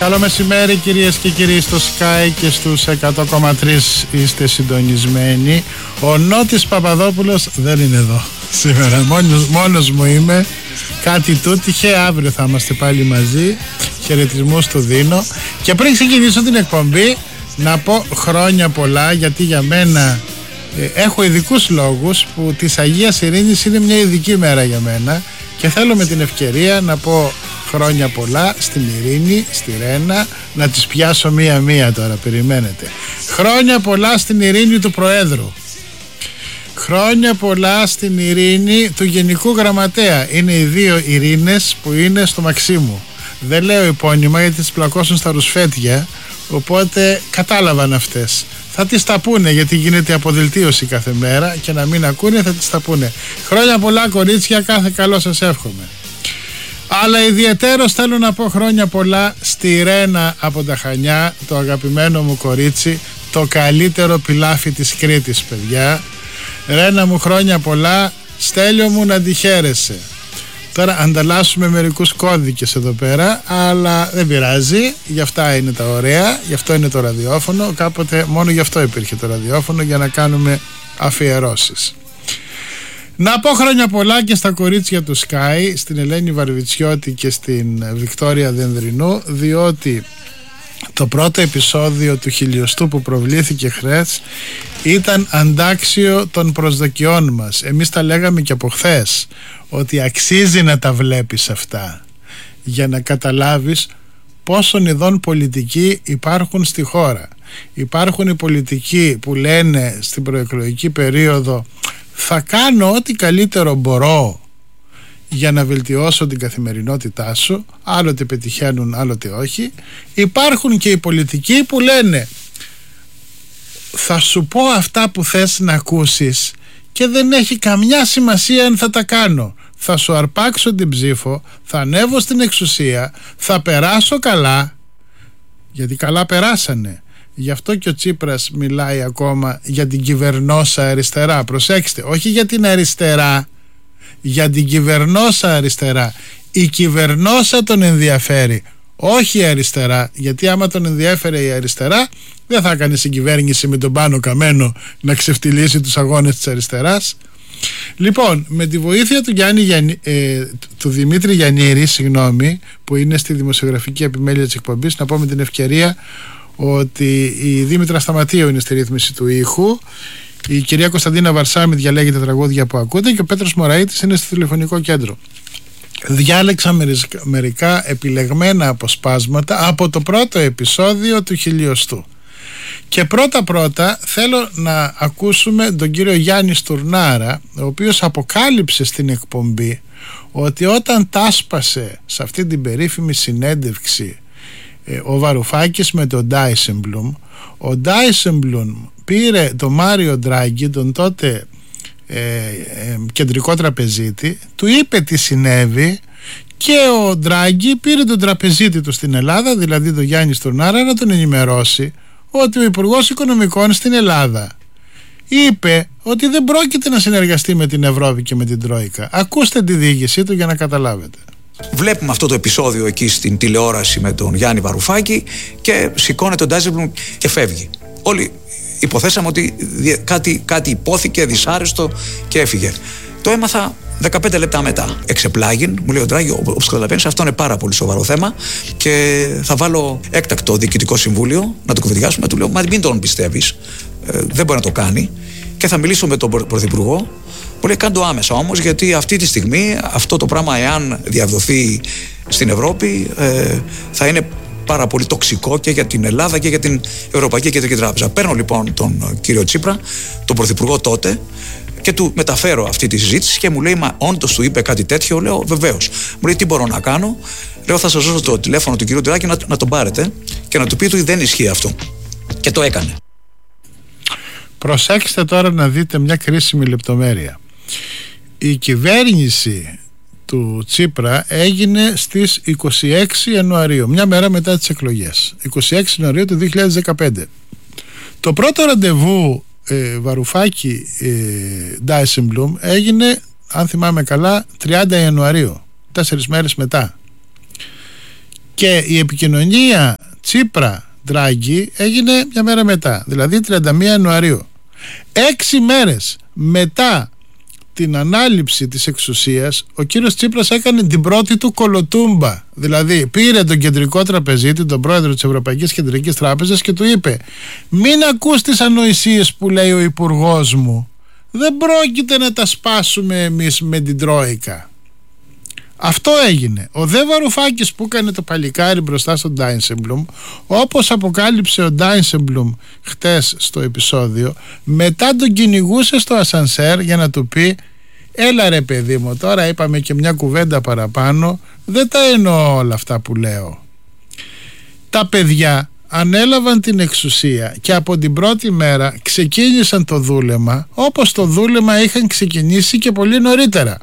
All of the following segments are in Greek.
Καλό μεσημέρι κυρίες και κύριοι, στο Sky και στους 100,3 είστε συντονισμένοι. Ο Νότης Παπαδόπουλος δεν είναι εδώ σήμερα, μόνος μου είμαι. Κάτι τούτυχε, αύριο θα είμαστε πάλι μαζί. Χαιρετισμούς του δίνω. Και πριν ξεκινήσω την εκπομπή να πω χρόνια πολλά, γιατί για μένα έχω ειδικούς λόγους που της Αγίας Ειρήνης είναι μια ειδική μέρα για μένα και θέλω με την ευκαιρία να πω χρόνια πολλά στην Ειρήνη, στη Ρένα, να τις πιάσω μία-μία τώρα, περιμένετε. Χρόνια πολλά στην Ειρήνη του Προέδρου. Χρόνια πολλά στην Ειρήνη του Γενικού Γραμματέα. Είναι οι δύο Ειρήνες που είναι στο Μαξίμου. Δεν λέω επώνυμα γιατί τις πλακώσουν στα ρουσφέτια, οπότε κατάλαβαν αυτές. Θα τις τα πούνε γιατί γίνεται αποδελτίωση κάθε μέρα και να μην ακούνε θα τις τα πούνε. Χρόνια πολλά κορίτσια, κάθε καλό σας εύχομαι. Αλλά ιδιαιτέρως θέλω να πω χρόνια πολλά στη Ρένα από τα Χανιά, το αγαπημένο μου κορίτσι, το καλύτερο πιλάφι της Κρήτης, παιδιά. Ρένα μου, χρόνια πολλά. Στέλιο μου, να τη χαίρεσαι. Τώρα ανταλλάσσουμε μερικούς κώδικες εδώ πέρα, αλλά δεν πειράζει, γι' αυτά είναι τα ωραία, γι' αυτό είναι το ραδιόφωνο. Κάποτε μόνο γι' αυτό υπήρχε το ραδιόφωνο, για να κάνουμε αφιερώσεις. Να πω χρόνια πολλά και στα κορίτσια του Sky, στην Ελένη Βαρβιτσιώτη και στην Βικτόρια Δενδρινού, διότι το πρώτο επεισόδιο του χιλιοστού που προβλήθηκε χθες ήταν αντάξιο των προσδοκιών μας. Εμείς τα λέγαμε και από χθες, ότι αξίζει να τα βλέπεις αυτά για να καταλάβεις πόσων ειδών πολιτικοί υπάρχουν στη χώρα. Υπάρχουν οι πολιτικοί που λένε στην προεκλογική περίοδο θα κάνω ό,τι καλύτερο μπορώ για να βελτιώσω την καθημερινότητά σου, άλλοτε πετυχαίνουν άλλοτε όχι. Υπάρχουν και οι πολιτικοί που λένε θα σου πω αυτά που θες να ακούσεις και δεν έχει καμιά σημασία αν θα τα κάνω. Θα σου αρπάξω την ψήφο, θα ανέβω στην εξουσία, θα περάσω καλά, γιατί καλά περάσανε. Γι' αυτό και ο Τσίπρας μιλάει ακόμα για την κυβερνόσα αριστερά. Προσέξτε, όχι για την αριστερά, για την κυβερνόσα αριστερά. Η κυβερνόσα τον ενδιαφέρει, όχι η αριστερά, γιατί άμα τον ενδιαφέρε η αριστερά δεν θα έκανε συγκυβέρνηση με τον Πάνο Καμένο να ξεφτυλίσει τους αγώνες της αριστεράς. Λοιπόν, με τη βοήθεια του Δημήτρη Γιαννήρη, που είναι στη δημοσιογραφική επιμέλεια της εκπομπής, να πω με την ευκαιρία ότι η Δήμητρα Σταματίου είναι στη ρύθμιση του ήχου, η κυρία Κωνσταντίνα Βαρσάμι διαλέγει τα τραγούδια που ακούτε και ο Πέτρος Μωραΐτης είναι στο τηλεφωνικό κέντρο. Διάλεξα μερικά επιλεγμένα αποσπάσματα από το πρώτο επεισόδιο του χιλιοστού. Και πρώτα θέλω να ακούσουμε τον κύριο Γιάννη Στουρνάρα, ο οποίος αποκάλυψε στην εκπομπή ότι όταν τάσπασε σε αυτή την περίφημη συνέντευξη ο Βαρουφάκης με τον Ντάισεμπλουμ, ο Ντάισεμπλουμ πήρε τον Μάριο Ντράγκη, τον τότε κεντρικό τραπεζίτη, του είπε τι συνέβη και ο Ντράγκη πήρε τον τραπεζίτη του στην Ελλάδα, δηλαδή τον Γιάννη Στουρνάρα, να τον ενημερώσει ότι ο Υπουργός Οικονομικών στην Ελλάδα είπε ότι δεν πρόκειται να συνεργαστεί με την Ευρώπη και με την Τρόικα. Ακούστε τη διοίκησή του για να καταλάβετε. Βλέπουμε αυτό το επεισόδιο εκεί στην τηλεόραση με τον Γιάννη Βαρουφάκη και σηκώνεται τον Ντάισεμπλουμ και φεύγει. Όλοι υποθέσαμε ότι κάτι υπόθηκε δυσάρεστο και έφυγε. Το έμαθα 15 λεπτά μετά. Εξεπλάγιν, μου λέει ο Ντράγκη, όπως καταλαβαίνεις, αυτό είναι πάρα πολύ σοβαρό θέμα και θα βάλω έκτακτο διοικητικό συμβούλιο να το κουβεντιάσουμε. Του λέω, μα μην τον πιστεύεις, δεν μπορεί να το κάνει και θα μιλήσω με τον Πρωθυπουργό. Μου λέει, κάνε το άμεσα όμως, γιατί αυτή τη στιγμή αυτό το πράγμα, εάν διαδοθεί στην Ευρώπη, θα είναι πάρα πολύ τοξικό και για την Ελλάδα και για την Ευρωπαϊκή Κεντρική Τράπεζα. Παίρνω λοιπόν τον κύριο Τσίπρα, τον Πρωθυπουργό τότε, και του μεταφέρω αυτή τη συζήτηση και μου λέει, μα όντως του είπε κάτι τέτοιο? Λέω, βεβαίως. Μου λέει, τι μπορώ να κάνω? Λέω, θα σας δώσω το τηλέφωνο του κύριου Ντράγκη να τον πάρετε και να του πείτε ότι δεν ισχύει αυτό. Και το έκανε. Προσέξτε τώρα να δείτε μια κρίσιμη λεπτομέρεια. Η κυβέρνηση του Τσίπρα έγινε στις 26 Ιανουαρίου, μια μέρα μετά τις εκλογές, 26 Ιανουαρίου του 2015. Το πρώτο ραντεβού Βαρουφάκη Ντάισεμπλουμ έγινε, αν θυμάμαι καλά, 30 Ιανουαρίου, 4 μέρες μετά. Και η επικοινωνία Τσίπρα-Ντράγκη έγινε μια μέρα μετά, δηλαδή 31 Ιανουαρίου. 6 μέρες μετά την ανάληψη της εξουσίας, ο κύριος Τσίπρας έκανε την πρώτη του κολοτούμπα. Δηλαδή πήρε τον κεντρικό τραπεζίτη, τον πρόεδρο της Ευρωπαϊκής Κεντρικής Τράπεζας, και του είπε: μην ακούς τις ανοησίες που λέει ο υπουργός μου, δεν πρόκειται να τα σπάσουμε εμείς με την Τρόικα. Αυτό έγινε. Ο δε Βαρουφάκης που έκανε το παλικάρι μπροστά στον Ντάισεμπλουμ, όπως αποκάλυψε ο Ντάισεμπλουμ χτες στο επεισόδιο, μετά τον κυνηγούσε στο ασανσέρ για να του πει: έλα ρε παιδί μου, τώρα είπαμε και μια κουβέντα παραπάνω, δεν τα εννοώ όλα αυτά που λέω. Τα παιδιά ανέλαβαν την εξουσία και από την πρώτη μέρα ξεκίνησαν το δούλεμα, όπως το δούλεμα είχαν ξεκινήσει και πολύ νωρίτερα.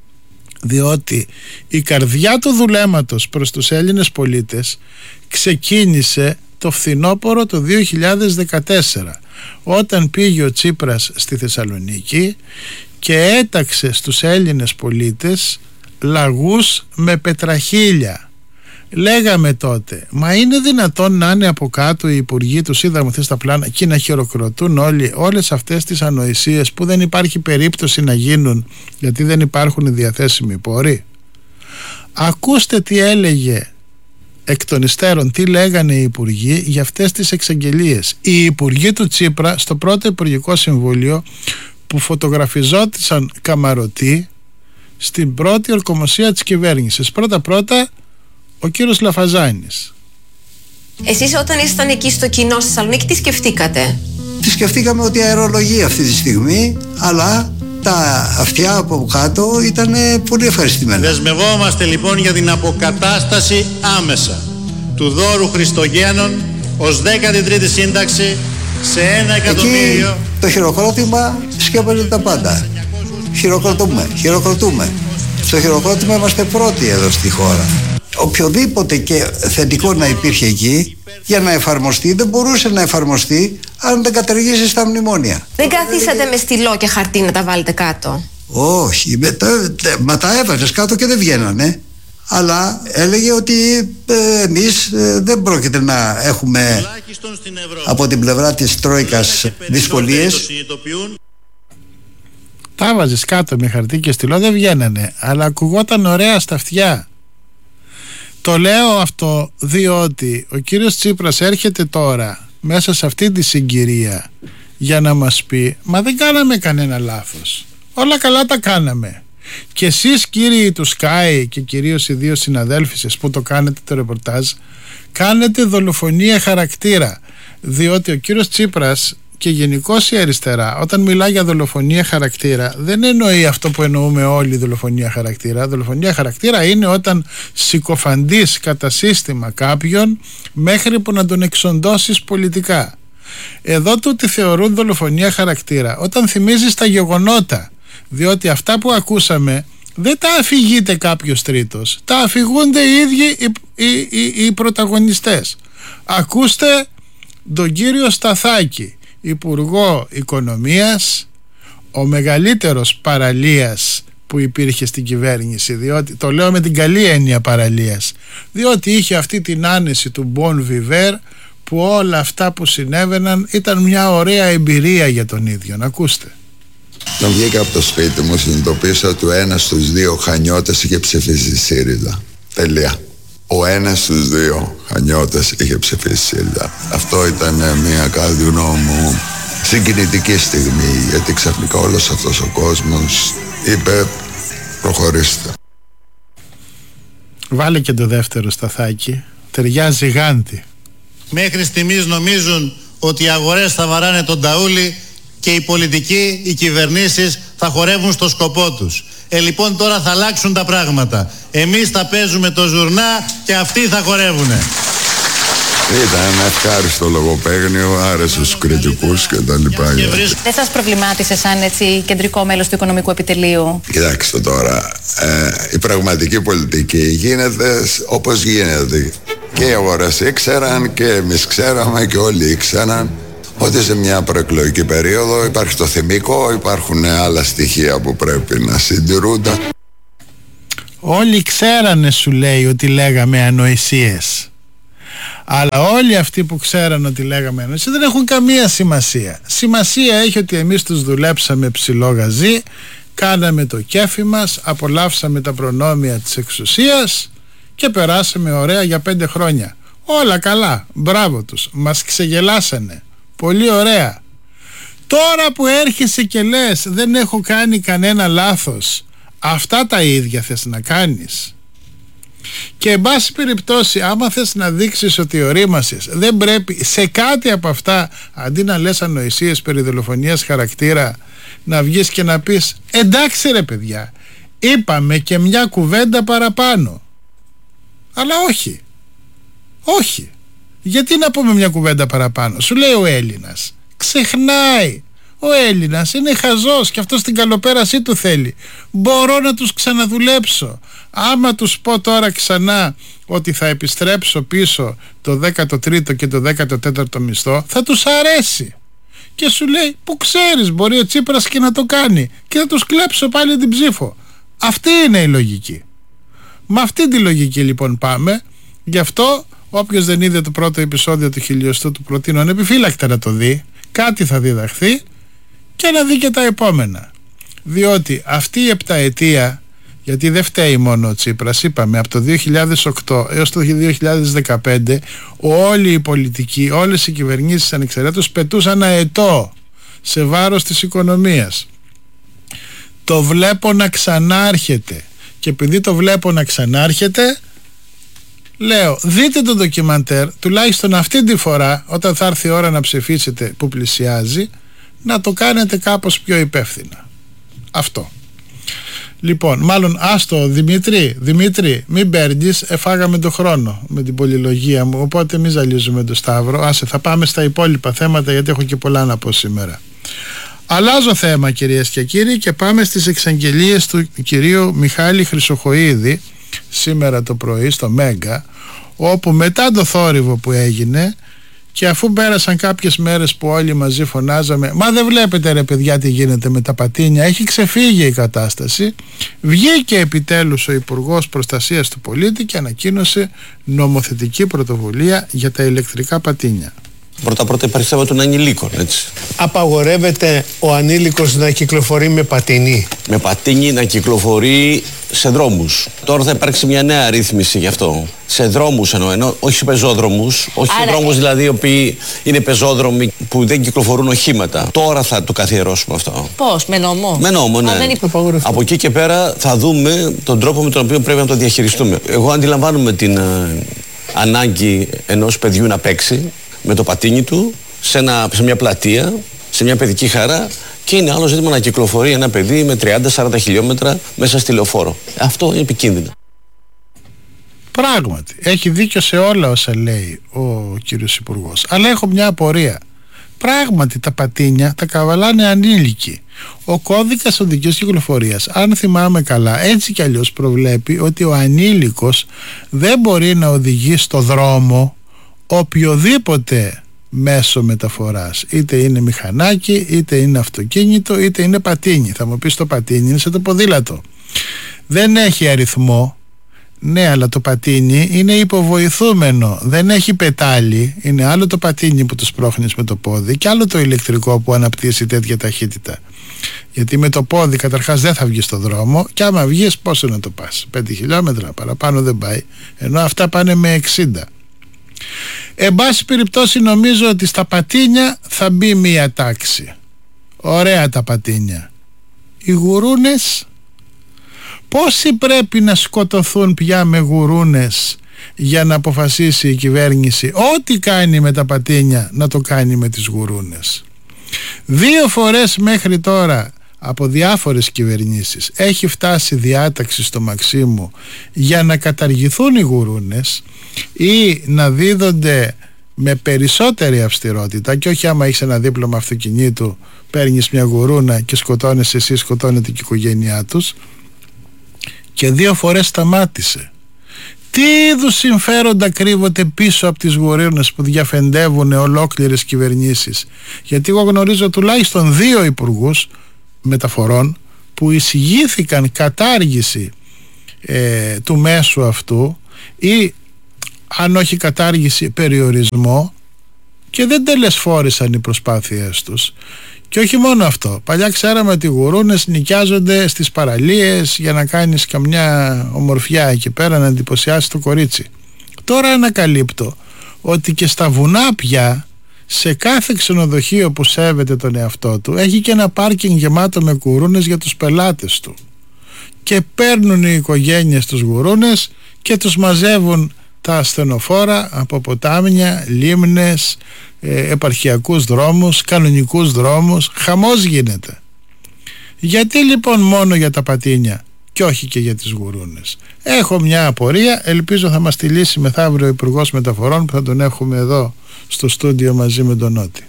Διότι η καρδιά του δουλέματος προς τους Έλληνες πολίτες ξεκίνησε το φθινόπωρο το 2014, όταν πήγε ο Τσίπρας στη Θεσσαλονίκη και έταξε στους Έλληνες πολίτες λαγούς με πετραχίλια. Λέγαμε τότε: μα είναι δυνατόν να είναι από κάτω οι υπουργοί, τους είδαμε χθες στα πλάνα, και να χειροκροτούν όλοι όλες αυτές τις ανοησίες που δεν υπάρχει περίπτωση να γίνουν, γιατί δεν υπάρχουν διαθέσιμοι πόροι? Ακούστε τι έλεγε εκ των υστέρων, τι λέγανε οι υπουργοί για αυτές τις εξαγγελίες. Οι υπουργοί του Τσίπρα στο πρώτο Υπουργικό Συμβούλιο, που φωτογραφιζόντουσαν καμαρωτοί στην πρώτη ορκομοσία της κυβέρνησης. Πρώτα ο κύριος Λαφαζάνης. Εσείς όταν ήσασταν εκεί στο κοινό στη Θεσσαλονίκη, τι σκεφτήκατε? Τι σκεφτήκαμε ότι αερολογεί αυτή τη στιγμή, αλλά τα αυτιά από κάτω ήταν πολύ ευχαριστημένα. Δεσμευόμαστε λοιπόν για την αποκατάσταση άμεσα του δώρου Χριστογέννων ως 13η σύνταξη σε 1 εκατομμύριο. Εκεί το χειροκρότημα σκέπαζε τα πάντα. Χειροκροτούμε. Στο χειροκρότημα είμαστε πρώτοι εδώ στη χώρα. Οποιοδήποτε και θετικό να υπήρχε εκεί, για να εφαρμοστεί, δεν μπορούσε να εφαρμοστεί αν δεν καταργήσει στα μνημόνια. Δεν καθίσατε με στυλό και χαρτί να τα βάλετε κάτω? Όχι, μα τα έβαζες κάτω και δεν βγαίνανε. Αλλά έλεγε ότι εμείς δεν πρόκειται να έχουμε από την πλευρά της Τρόικας δυσκολίες. Τα έβαζες κάτω με χαρτί και στυλό, δεν βγαίνανε, αλλά ακουγόταν ωραία στα αυτιά. Το λέω αυτό διότι ο κύριος Τσίπρας έρχεται τώρα μέσα σε αυτή τη συγκυρία για να μας πει: μα δεν κάναμε κανένα λάθος, όλα καλά τα κάναμε. Και εσείς κύριοι του Sky και κυρίως οι δύο συναδέλφοι σας που το κάνετε το ρεπορτάζ, κάνετε δολοφονία χαρακτήρα. Διότι ο κύριος Τσίπρας και γενικώς η αριστερά, όταν μιλάει για δολοφονία χαρακτήρα, δεν εννοεί αυτό που εννοούμε όλοι, δολοφονία χαρακτήρα. Δολοφονία χαρακτήρα είναι όταν συκοφαντείς κατά σύστημα κάποιον μέχρι που να τον εξοντώσεις πολιτικά. Εδώ τούτοι θεωρούν δολοφονία χαρακτήρα όταν θυμίζεις τα γεγονότα, διότι αυτά που ακούσαμε δεν τα αφηγείται κάποιος τρίτος, τα αφηγούνται οι ίδιοι οι πρωταγωνιστές. Ακούστε τον κύριο Σταθάκη, Υπουργό Οικονομίας, ο μεγαλύτερος παραλίας που υπήρχε στην κυβέρνηση, διότι το λέω με την καλή έννοια παραλίας, διότι είχε αυτή την άνεση του Bon Vivre, που όλα αυτά που συνέβαιναν ήταν μια ωραία εμπειρία για τον ίδιο. Ακούστε. Όταν βγήκα από το σπίτι μου, συνειδητοποίησα ότι ο ένας στους δύο Χανιώτες είχε ψηφίσει ΣΥΡΙΖΑ. Τελεία. Ο ένας στους δύο Χανιώτες είχε ψηφίσει ΣΥΡΙΖΑ. Αυτό ήταν μια, κατά τη γνώμη μου, συγκινητική στιγμή, γιατί ξαφνικά όλος αυτός ο κόσμος είπε: προχωρήστε. Βάλε και το δεύτερο Σταθάκι. Ταιριάζει γάντι. Μέχρι στιγμής νομίζουν ότι οι αγορές θα βαράνε τον ταούλι και οι πολιτικοί, οι κυβερνήσεις θα χορεύουν στο σκοπό τους. Λοιπόν τώρα θα αλλάξουν τα πράγματα. Εμείς θα παίζουμε το ζουρνά και αυτοί θα χορεύουνε. Ήταν ένα ευχάριστο λογοπαίγνιο, άρεσε στους κριτικούς και τα λοιπά. Δεν σας προβλημάτισε σαν έτσι κεντρικό μέλος του Οικονομικού Επιτελείου? Κοιτάξτε τώρα, η πραγματική πολιτική γίνεται όπως γίνεται. Και οι αγορές ήξεραν και εμείς ξέραμε και όλοι ήξεραν ότι σε μια προεκλογική περίοδο υπάρχει το θυμικό, υπάρχουν άλλα στοιχεία που πρέπει να συντηρούνται. Όλοι ξέρανε, σου λέει, ότι λέγαμε ανοησίες. Αλλά όλοι αυτοί που ξέραν ότι λέγαμε ανοησίες δεν έχουν καμία σημασία. Σημασία έχει ότι εμείς τους δουλέψαμε ψηλό γαζί, κάναμε το κέφι μας, απολαύσαμε τα προνόμια της εξουσίας και περάσαμε ωραία για 5 χρόνια. Όλα καλά, μπράβο τους, μας ξεγελάσανε, πολύ ωραία. Τώρα που έρχεσαι και λες δεν έχω κάνει κανένα λάθος, αυτά τα ίδια θες να κάνεις? Και εν πάση περιπτώσει, άμα θες να δείξεις ότι ορίμασες, δεν πρέπει σε κάτι από αυτά, αντί να λες ανοησίες περί δολοφονίας χαρακτήρα, να βγεις και να πεις εντάξει ρε παιδιά, είπαμε και μια κουβέντα παραπάνω. Αλλά όχι, γιατί να πούμε μια κουβέντα παραπάνω? Σου λέει ο Έλληνας, ξεχνάει. Ο Έλληνας είναι χαζός και αυτός την καλοπέρασή του θέλει. Μπορώ να τους ξαναδουλέψω. Άμα τους πω τώρα ξανά ότι θα επιστρέψω πίσω το 13ο και το 14ο μισθό, θα τους αρέσει. Και σου λέει, που ξέρεις, μπορεί ο Τσίπρας και να το κάνει και θα τους κλέψω πάλι την ψήφο. Αυτή είναι η λογική. Με αυτή τη λογική λοιπόν πάμε. Γι' αυτό όποιος δεν είδε το πρώτο επεισόδιο του 1000 του προτείνω ανεπιφύλακτα να το δει. Κάτι θα διδαχθεί και να δει και τα επόμενα. Διότι αυτή η επταετία, γιατί δεν φταίει μόνο ο Τσίπρας, είπαμε από το 2008 έως το 2015 όλοι οι πολιτικοί, όλες οι κυβερνήσεις ανεξαιρέτως πετούσαν αετό σε βάρος της οικονομίας. Το βλέπω να ξανάρχεται και επειδή το βλέπω να ξανάρχεται, λέω δείτε το ντοκιμαντέρ, τουλάχιστον αυτή τη φορά όταν θα έρθει η ώρα να ψηφίσετε που πλησιάζει, να το κάνετε κάπως πιο υπεύθυνα. Αυτό. Λοιπόν, μάλλον άστο Δημήτρη, μην παίρνεις, εφάγαμε το χρόνο με την πολυλογία μου, οπότε μην ζαλίζουμε το Σταύρο. Άσε, θα πάμε στα υπόλοιπα θέματα γιατί έχω και πολλά να πω σήμερα. Αλλάζω θέμα κυρίες και κύριοι και πάμε στις εξαγγελίες του κυρίου Μιχάλη Χρυσοχοΐδη σήμερα το πρωί στο Μέγκα, όπου μετά το θόρυβο που έγινε και αφού πέρασαν κάποιες μέρες που όλοι μαζί φωνάζαμε «Μα δεν βλέπετε ρε παιδιά τι γίνεται με τα πατίνια, έχει ξεφύγει η κατάσταση», βγήκε επιτέλους ο Υπουργός Προστασίας του Πολίτη και ανακοίνωσε νομοθετική πρωτοβουλία για τα ηλεκτρικά πατίνια. Πρώτα υπάρχει θέμα των ανηλίκων, έτσι. Απαγορεύεται ο ανήλικος να κυκλοφορεί με πατίνι. Με πατίνι να κυκλοφορεί σε δρόμους. Τώρα θα υπάρξει μια νέα ρύθμιση γι' αυτό. Σε δρόμους εννοώ, όχι σε πεζόδρομους. Όχι σε δρόμους δηλαδή οι οποίοι είναι πεζόδρομοι που δεν κυκλοφορούν οχήματα. Τώρα θα το καθιερώσουμε αυτό. Πώς, με νόμο? Με νόμο, ναι. Από εκεί και πέρα θα δούμε τον τρόπο με τον οποίο πρέπει να το διαχειριστούμε. Εγώ αντιλαμβάνομαι την ανάγκη ενός παιδιού να παίξει με το πατίνι του σε μια πλατεία, σε μια παιδική χαρά, και είναι άλλο ζήτημα να κυκλοφορεί ένα παιδί με 30-40 χιλιόμετρα μέσα στη λεωφόρο. Αυτό είναι επικίνδυνο. Πράγματι, έχει δίκιο σε όλα όσα λέει ο κύριος Υπουργός. Αλλά έχω μια απορία. Πράγματι τα πατίνια τα καβαλάνε ανήλικοι. Ο κώδικας οδικής κυκλοφορίας, αν θυμάμαι καλά, έτσι κι αλλιώς προβλέπει ότι ο ανήλικος δεν μπορεί να οδηγεί στο δρόμο οποιοδήποτε μέσο μεταφοράς, είτε είναι μηχανάκι, είτε είναι αυτοκίνητο, είτε είναι πατίνι. Θα μου πεις το πατίνι είναι σε το ποδήλατο, δεν έχει αριθμό. Ναι, αλλά το πατίνι είναι υποβοηθούμενο, δεν έχει πετάλι. Είναι άλλο το πατίνι που το σπρώχνεις με το πόδι και άλλο το ηλεκτρικό που αναπτύσσει τέτοια ταχύτητα. Γιατί με το πόδι καταρχάς δεν θα βγεις στο δρόμο και άμα βγεις πόσο να το πας, 5 χιλιόμετρα, παραπάνω δεν πάει, ενώ αυτά πάνε με 60. Εν πάση περιπτώσει νομίζω ότι στα πατίνια θα μπει μία τάξη. Ωραία τα πατίνια. Οι γουρούνες, πόσοι πρέπει να σκοτωθούν πια με γουρούνες για να αποφασίσει η κυβέρνηση ό,τι κάνει με τα πατίνια να το κάνει με τις γουρούνες? 2 φορές μέχρι τώρα από διάφορες κυβερνήσεις έχει φτάσει διάταξη στο Μαξίμου για να καταργηθούν οι γουρούνες ή να δίδονται με περισσότερη αυστηρότητα, και όχι άμα έχεις ένα δίπλωμα αυτοκινήτου παίρνεις μια γουρούνα και σκοτώνεσαι εσύ, σκοτώνεται και η οικογένειά τους. Και 2 φορές σταμάτησε. Τι είδους συμφέροντα κρύβονται πίσω από τις γουρούνες που διαφεντεύουν ολόκληρες κυβερνήσεις? Γιατί εγώ γνωρίζω τουλάχιστον 2 υπουργούς μεταφορών που εισηγήθηκαν κατάργηση του μέσου αυτού, ή αν όχι κατάργηση, περιορισμό, και δεν τελεσφόρησαν οι προσπάθειές τους. Και όχι μόνο αυτό, παλιά ξέραμε ότι οι γουρούνες νοικιάζονται στις παραλίες για να κάνεις καμιά ομορφιά εκεί πέρα, να εντυπωσιάσει το κορίτσι. Τώρα ανακαλύπτω ότι και στα βουνά πια, σε κάθε ξενοδοχείο που σέβεται τον εαυτό του, έχει και ένα πάρκινγκ γεμάτο με γουρούνες για τους πελάτες του, και παίρνουν οι οικογένειες τους γουρούνες και τους μαζεύουν τα ασθενοφόρα από ποτάμια, λίμνες, επαρχιακούς δρόμους, κανονικούς δρόμους. Χαμός γίνεται. Γιατί λοιπόν μόνο για τα πατίνια και όχι και για τις γουρούνες? Έχω μια απορία, ελπίζω θα μας τη λύσει μεθαύριο ο Υπουργός Μεταφορών, που θα τον έχουμε εδώ στο στούντιο μαζί με τον Νότι.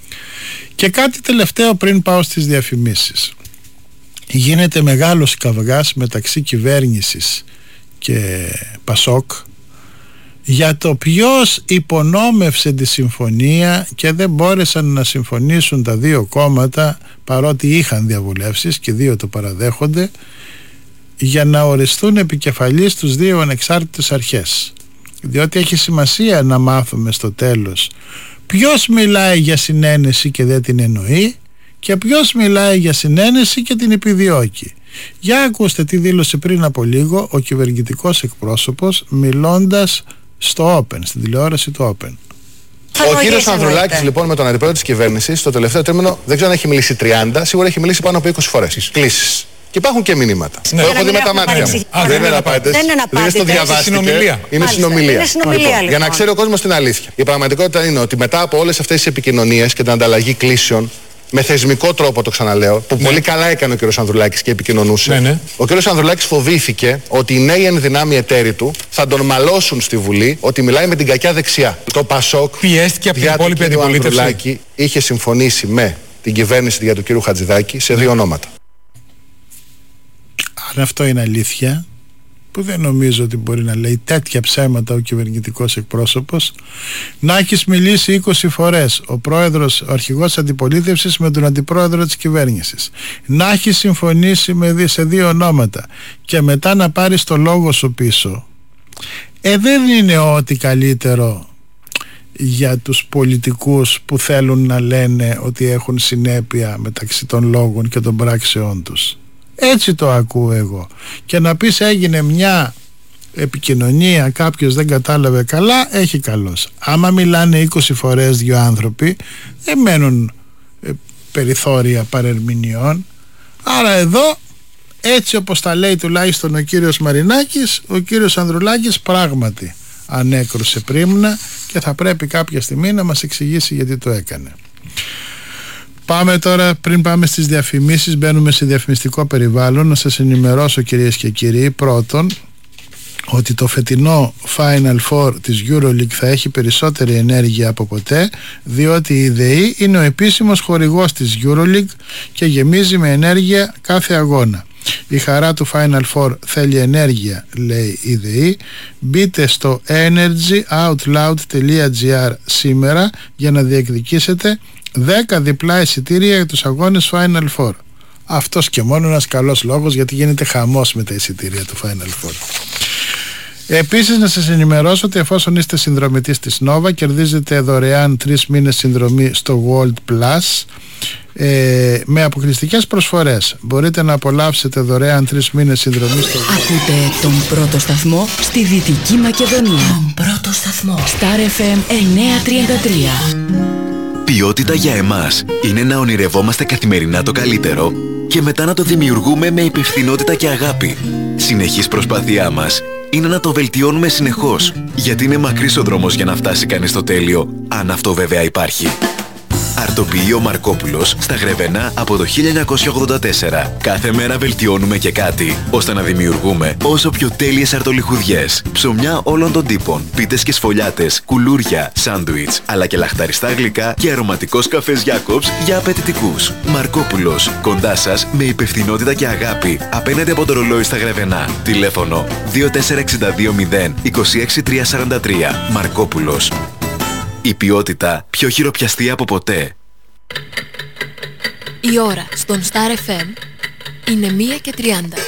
Και κάτι τελευταίο πριν πάω στις διαφημίσεις. Γίνεται μεγάλος καυγάς μεταξύ κυβέρνησης και Πασόκ για το ποιος υπονόμευσε τη συμφωνία και δεν μπόρεσαν να συμφωνήσουν τα δύο κόμματα, παρότι είχαν διαβουλεύσεις και δύο το παραδέχονται, για να οριστούν επικεφαλής τους δύο ανεξάρτητες αρχές. Διότι έχει σημασία να μάθουμε στο τέλος ποιος μιλάει για συνένεση και δεν την εννοεί και ποιος μιλάει για συνένεση και την επιδιώκει. Για ακούστε τι δήλωσε πριν από λίγο ο κυβερνητικός εκπρόσωπος, μιλώντας στο Open, στην τηλεόραση του Open. Ο κύριος Ανδρουλάκης λοιπόν με τον αντιπρόεδρο της κυβέρνησης το τελευταίο τρίμηνο δεν ξέρω αν έχει μιλήσει 30, σίγουρα έχει μιλήσει πάνω από 20 φορές. Κλήσεις. Και υπάρχουν και μηνύματα. Το έχω δει με τα μάτια μου. Δεν είναι απάντηση. Δεν είναι στο διαβάστηκε. Είναι συνομιλία. Για να ξέρει ο κόσμος την αλήθεια. Η πραγματικότητα είναι ότι μετά από όλες αυτές τις επικοινωνίες και την ανταλλαγή κλήσεων, με θεσμικό τρόπο το ξαναλέω, που πολύ καλά έκανε ο κ. Ανδρουλάκης και επικοινωνούσε, ο κ. Ανδρουλάκης φοβήθηκε ότι οι νέοι ενδυνάμοι εταίροι του θα τον μαλώσουν στη Βουλή ότι μιλάει με την κακιά δεξιά. Το Πασόκ πιέστηκε από την υπόλοιπη αντιπολίτευση. Ο Ανδρουλάκη είχε συμφωνήσει με την κυβέρνηση για του κ. Χατζηδάκη σε δύο ονόματα. Αν αυτό είναι αλήθεια, που δεν νομίζω ότι μπορεί να λέει τέτοια ψέματα ο κυβερνητικός εκπρόσωπος, να έχεις μιλήσει 20 φορές ο πρόεδρος, ο αρχηγός αντιπολίτευσης με τον αντιπρόεδρο της κυβέρνησης, να έχεις συμφωνήσει σε δύο ονόματα και μετά να πάρεις το λόγο σου πίσω, δεν είναι ό,τι καλύτερο για τους πολιτικούς που θέλουν να λένε ότι έχουν συνέπεια μεταξύ των λόγων και των πράξεών τους. Έτσι το ακούω εγώ. Και να πεις έγινε μια επικοινωνία, κάποιος δεν κατάλαβε καλά, έχει καλώς. Άμα μιλάνε 20 φορές δύο άνθρωποι, δεν μένουν περιθώρια παρερμηνιών. Άρα εδώ, έτσι όπως τα λέει τουλάχιστον ο κύριος Μαρινάκης, ο κύριος Ανδρουλάκης πράγματι ανέκρουσε πρίμνα και θα πρέπει κάποια στιγμή να μας εξηγήσει γιατί το έκανε. Πάμε τώρα, πριν πάμε στις διαφημίσεις, μπαίνουμε σε διαφημιστικό περιβάλλον. Να σας ενημερώσω, κυρίες και κύριοι, πρώτον ότι το φετινό Final Four της EuroLeague θα έχει περισσότερη ενέργεια από ποτέ, διότι η ΔΕΗ είναι ο επίσημος χορηγός της EuroLeague και γεμίζει με ενέργεια κάθε αγώνα. Η χαρά του Final Four θέλει ενέργεια, λέει η ΔΕΗ. Μπείτε στο energyoutloud.gr σήμερα για να διεκδικήσετε 10 διπλά εισιτήρια για τους αγώνες Final Four. Αυτός και μόνο ένας καλός λόγος, γιατί γίνεται χαμός με τα εισιτήρια του Final Four. Επίσης να σας ενημερώσω ότι εφόσον είστε συνδρομητής της Nova, κερδίζετε δωρεάν 3 μήνες συνδρομή στο World Plus με αποκλειστικές προσφορές. Μπορείτε να απολαύσετε δωρεάν 3 μήνες συνδρομή στο... Ακούτε τον πρώτο σταθμό στη Δυτική Μακεδονία. Τον πρώτο σταθμό. Star FM 933. Ποιότητα για εμάς είναι να ονειρευόμαστε καθημερινά το καλύτερο και μετά να το δημιουργούμε με υπευθυνότητα και αγάπη. Συνεχής προσπάθειά μας είναι να το βελτιώνουμε συνεχώς, γιατί είναι μακρύς ο δρόμος για να φτάσει κανείς στο τέλειο, αν αυτό βέβαια υπάρχει. Αρτοποιείο Μαρκόπουλος στα Γρεβενά από το 1984. Κάθε μέρα βελτιώνουμε και κάτι, ώστε να δημιουργούμε όσο πιο τέλειες αρτολιχουδιές, ψωμιά όλων των τύπων, πίτες και σφολιάτες, κουλούρια, σάντουιτς, αλλά και λαχταριστά γλυκά και αρωματικός καφές Jacobs για απαιτητικούς. Μαρκόπουλος, κοντά σας με υπευθυνότητα και αγάπη, απέναντι από το ρολόι στα Γρεβενά. Τηλέφωνο 24620 26343. Μαρκόπουλος. Η ποιότητα πιο χειροπιαστή από ποτέ. Η ώρα στον Star FM είναι 1:30.